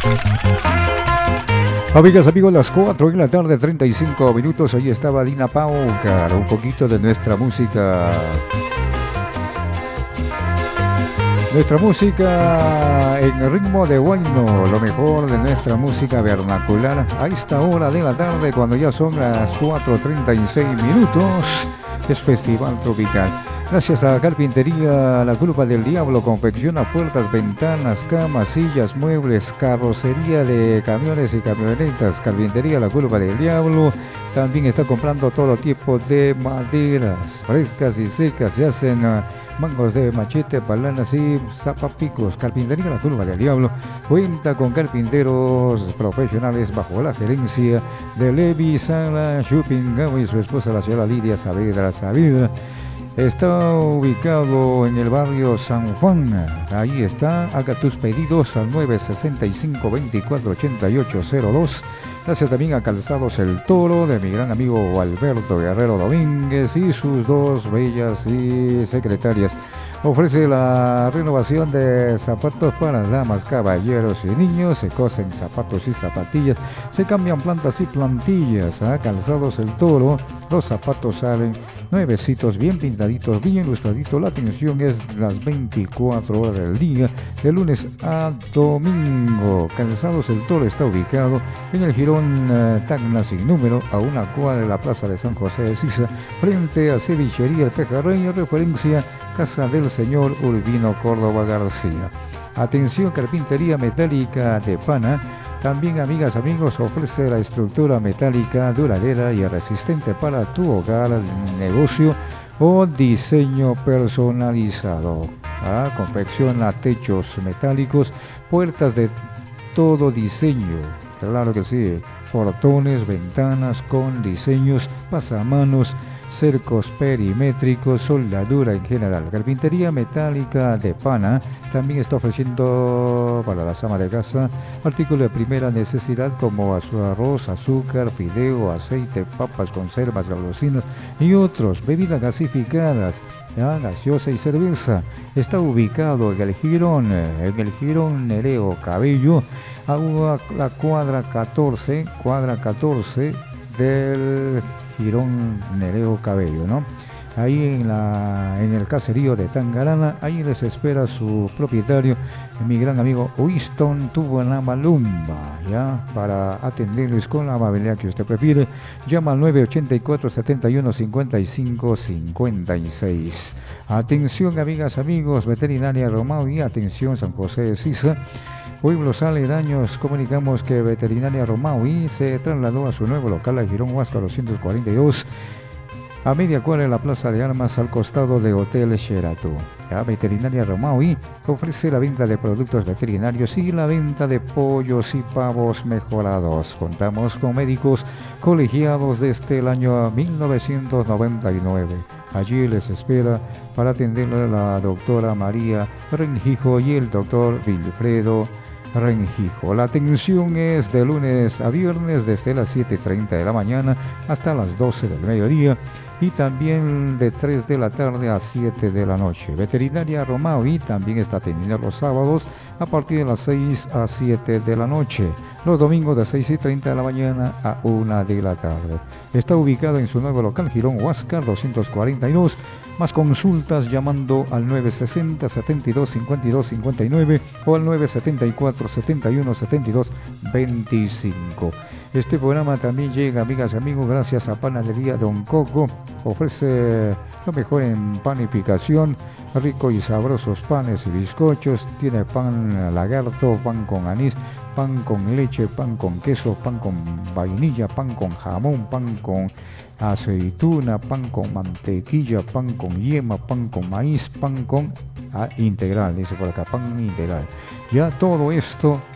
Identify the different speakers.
Speaker 1: Amigas, amigos, las 4 de la tarde, 35 minutos. Ahí estaba Dina Paucar, un poquito de nuestra música. Nuestra música en ritmo de huayno, lo mejor de nuestra música vernacular. A esta hora de la tarde, cuando ya son las 4:36 minutos, es Festival Tropical. Gracias a Carpintería La Culpa del Diablo, confecciona puertas, ventanas, camas, sillas, muebles, carrocería de camiones y camionetas. Carpintería La Culpa del Diablo también está comprando todo tipo de maderas frescas y secas. Se hacen mangos de machete, balanas y zapapicos. Carpintería La Culpa del Diablo cuenta con carpinteros profesionales bajo la gerencia de Levi Sala Shopping y su esposa, la señora Lidia Saavedra Saavedra. Está ubicado en el barrio San Juan. Ahí está. Haga tus pedidos al 965-248802. Gracias también a Calzados El Toro de mi gran amigo Alberto Guerrero Domínguez y sus dos bellas y secretarias. Ofrece la renovación de zapatos para damas, caballeros y niños. Se cosen zapatos y zapatillas. Se cambian plantas y plantillas. Calzados El Toro. Los zapatos salen nuevecitos, bien pintaditos, bien ilustraditos. La atención es las 24 horas del día, de lunes a domingo. Calzados El Toro está ubicado en el Jirón Tacna sin número, a una cuadra de la Plaza de San José de Sisa, frente a Cevichería El Pejerrey, referencia Casa del Señor Urbino Córdoba García. Atención, Carpintería Metálica de Pana. También, amigas, amigos, ofrece la estructura metálica duradera y resistente para tu hogar, negocio o diseño personalizado. Confecciona techos metálicos, puertas de todo diseño, claro que sí, portones, ventanas con diseños, pasamanos, cercos perimétricos, soldadura en general. Carpintería Metálica de Pana también está ofreciendo para las amas de casa artículos de primera necesidad como arroz, azúcar, fideo, aceite, papas, conservas, golosinas y otros, bebidas gasificadas, gaseosa y cerveza. Está ubicado en el Jirón Nereo Cabello, a la cuadra 14 del Jirón Nereo Cabello, ¿no? Ahí en el caserío de Tangarana. Ahí les espera su propietario, mi gran amigo Winston Tubuanamalumba, ya, para atenderles con la amabilidad que usted prefiere. Llama al 984-7155-56. Atención, amigas, amigos, Veterinaria Romao y atención, San José de Sisa. Pueblos aledaños, comunicamos que Veterinaria Romaui se trasladó a su nuevo local a Girón Huasca 242, a media cuadra en la Plaza de Armas, al costado de Hotel Sheraton. La Veterinaria Romaui ofrece la venta de productos veterinarios y la venta de pollos y pavos mejorados. Contamos con médicos colegiados desde el año 1999. Allí les espera para atenderle la doctora María Rengijo y el doctor Wilfredo Rengijo. La atención es de lunes a viernes desde las 7:30 de la mañana hasta las 12 del mediodía y también de 3 de la tarde a 7 de la noche. Veterinaria Romaui también está atendiendo los sábados a partir de las 6 a 7 de la noche, los domingos de 6:30 de la mañana a 1 de la tarde. Está ubicado en su nuevo local Girón Huáscar 242. Más consultas llamando al 960-72-52-59 o al 974-71-72-25. Este programa también llega, amigas y amigos, gracias a Panadería Don Coco. Ofrece lo mejor en panificación, ricos y sabrosos panes y bizcochos. Tiene pan lagarto, pan con anís, pan con leche, pan con queso, pan con vainilla, pan con jamón, pan con aceituna, pan con mantequilla, pan con yema, pan con maíz, pan con integral, dice por acá, pan integral. Ya todo esto